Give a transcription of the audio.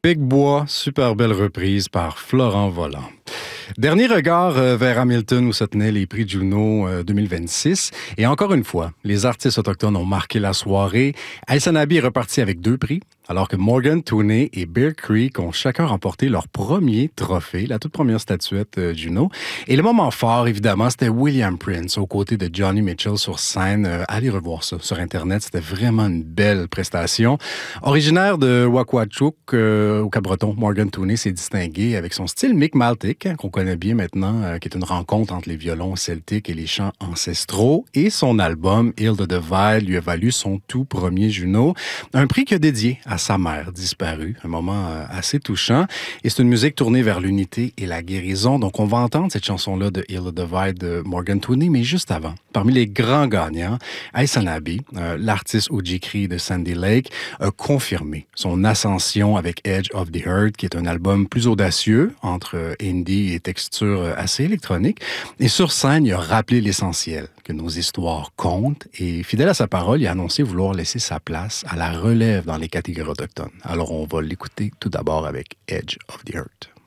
Big Bois, super belle reprise par Florent Volant. Dernier regard vers Hamilton où se tenaient les prix Juno 2026. Et encore une fois, les artistes autochtones ont marqué la soirée. Aïssanabi est reparti avec 2 prix, alors que Morgan Tooney et Bear Creek ont chacun remporté leur premier trophée, la toute première statuette Juno. Et le moment fort, évidemment, c'était William Prince aux côtés de Johnny Mitchell sur scène. Allez revoir ça sur Internet, c'était vraiment une belle prestation. Originaire de Waqwatchouk, au Cap-Breton, Morgan Tooney s'est distingué avec son style Mi'kmaq, qu'on connaît bien maintenant, qui est une rencontre entre les violons celtiques et les chants ancestraux. Et son album, Heal the Divide, lui a valu son tout premier Juno. Un prix qu'il a dédié à sa mère disparue. Un moment assez touchant. Et c'est une musique tournée vers l'unité et la guérison. Donc, on va entendre cette chanson-là de Heal the Divide de Morgan Tooney, mais juste avant, parmi les grands gagnants, Aïssanabi, l'artiste Ojikri de Sandy Lake, a confirmé son ascension avec Edge of the Earth, qui est un album plus audacieux, entre indie et texture assez électronique. Et sur scène, il a rappelé l'essentiel, que nos histoires comptent. Et fidèle à sa parole, il a annoncé vouloir laisser sa place à la relève dans les catégories autochtones. Alors, on va l'écouter tout d'abord avec Edge of the Earth.